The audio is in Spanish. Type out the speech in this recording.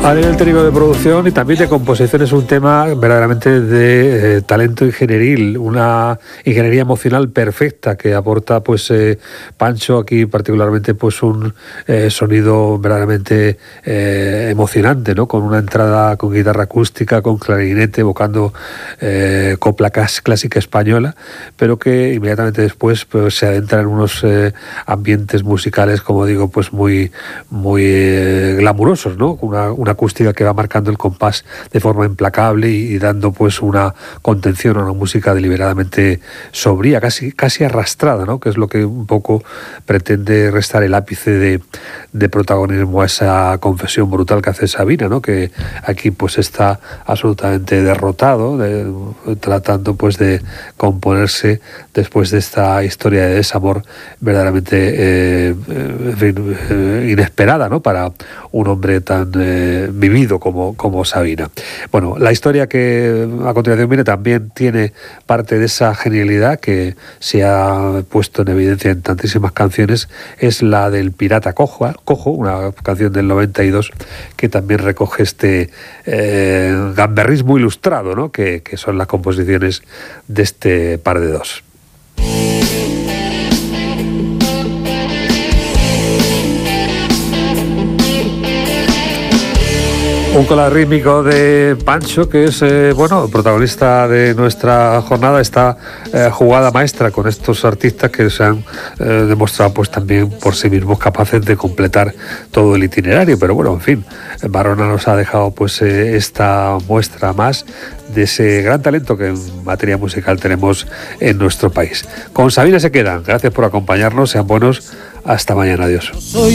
A nivel técnico de producción y también de composición es un tema verdaderamente de talento ingenieril, una ingeniería emocional perfecta que aporta Pancho aquí particularmente un sonido verdaderamente emocionante, ¿no? Con una entrada con guitarra acústica, con clarinete, evocando copla clásica española, pero que inmediatamente después se adentra en unos ambientes musicales, como digo, muy glamurosos, ¿no? Una acústica que va marcando el compás de forma implacable y dando una contención a una música deliberadamente sobria, casi arrastrada, ¿no? Que es lo que un poco pretende restar el ápice de protagonismo a esa confesión brutal que hace Sabina, ¿no? Que aquí está absolutamente derrotado, tratando de componerse después de esta historia de desamor verdaderamente inesperada, ¿no? Para un hombre tan vivido como Sabina. Bueno, la historia que a continuación viene también tiene parte de esa genialidad que se ha puesto en evidencia en tantísimas canciones, es la del Pirata Cojo, una canción del 92 que también recoge este gamberrismo ilustrado, ¿no? que son las composiciones de este par de dos. Un colar rítmico de Pancho, que es protagonista de nuestra jornada, esta jugada maestra con estos artistas que se han demostrado también por sí mismos capaces de completar todo el itinerario. Pero bueno, en fin, Barona nos ha dejado esta muestra más de ese gran talento que en materia musical tenemos en nuestro país. Con Sabina se quedan. Gracias por acompañarnos, sean buenos. Hasta mañana, adiós.